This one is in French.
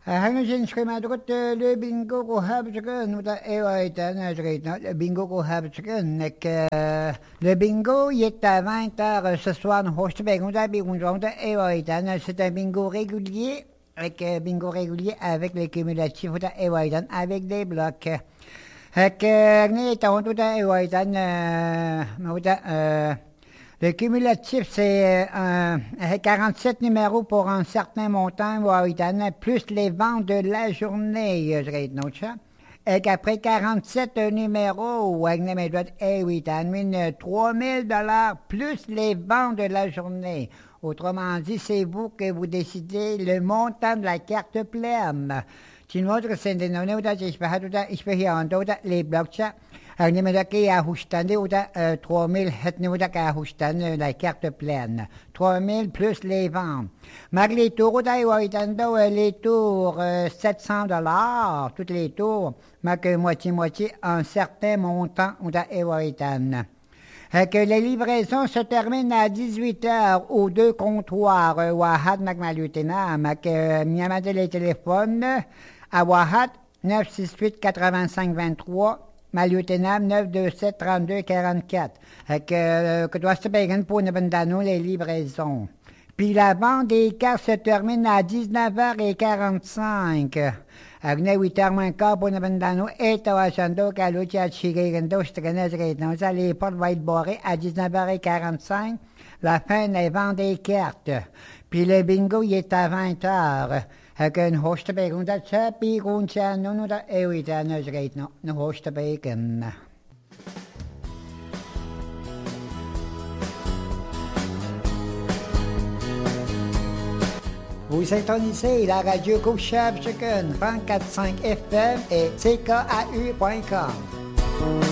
Hangin schematrot le bingo ko habsken uta ewaiten le bingo ko habsken le bingo il est à 20h ce soir nous Hostberg uta bingo uta ewaiten c'est un bingo régulier avec les cumulatifs uta ewaiten avec des blocs. Ni ta uta ewaiten le cumulatif, c'est 47 numéros pour un certain montant, plus les ventes de la journée, et qu'après 47 numéros, 3000 $ plus les ventes de la journée. Autrement dit, c'est vous que vous décidez le montant de la carte pleine. Tin motor sind den noch nicht, ich bin hier an les blocs. Ni medaki ajustando 3000 hetni medaki ajustando la carte pleine. 3000 plus les ventes. Mag les tours ajustando les tours $700, tous les tours, mag moitié un certain montant ajustando. Que les livraisons se terminent à 18h aux deux comptoirs Wahat Magmalutena, Miamade les téléphones à Wahat 968-85-23, Malutenam 927-32-44. Que doit se payer pour ne bandano les livraisons. Puis la vente des cartes se termine à 19h45. Agne 8h moins quart pour ne bandano et tawachando kaluchi à chigendo strenez dans les portes va être barrées à 19h45. La fin des ventes des cartes. Puis le bingo il est à 20h. Haken Hostberg dat sapi guncha no da ewita no zreit no Hostberg. Vous syntonisez la radio Couchable Chicken 24.5 FM et CKAU.com.